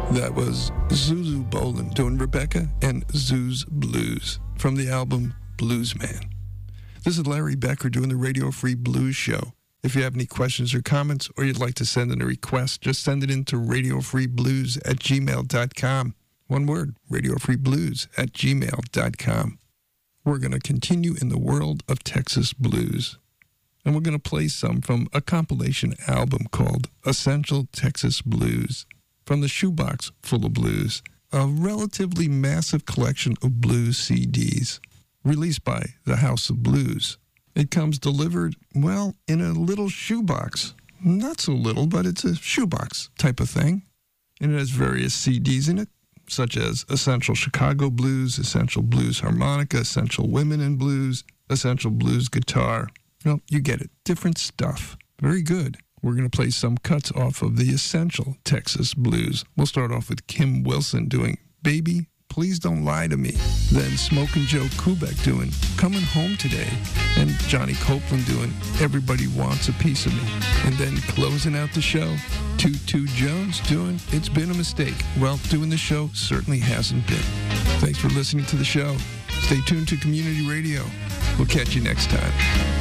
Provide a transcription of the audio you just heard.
That was Zuzu Boland doing Rebecca and Zoo's Blues from the album Bluesman. This is Larry Becker doing the Radio Free Blues Show. If you have any questions or comments, or you'd like to send in a request, just send it in to radiofreeblues@gmail.com. One word, radiofreeblues@gmail.com. We're going to continue in the world of Texas blues. And we're going to play some from a compilation album called Essential Texas Blues, from the Shoebox Full of Blues, a relatively massive collection of blues CDs, released by the House of Blues. It comes delivered, well, in a little shoebox. Not so little, but it's a shoebox type of thing. And it has various CDs in it, such as Essential Chicago Blues, Essential Blues Harmonica, Essential Women in Blues, Essential Blues Guitar. Well, you get it. Different stuff. Very good. We're going to play some cuts off of the Essential Texas Blues. We'll start off with Kim Wilson doing Baby, Please Don't Lie to Me. Then Smokin' Joe Kubek doing Coming Home Today. And Johnny Copeland doing Everybody Wants a Piece of Me. And then closing out the show, Tutu Jones doing It's Been a Mistake. Well, doing the show certainly hasn't been. Thanks for listening to the show. Stay tuned to Community Radio. We'll catch you next time.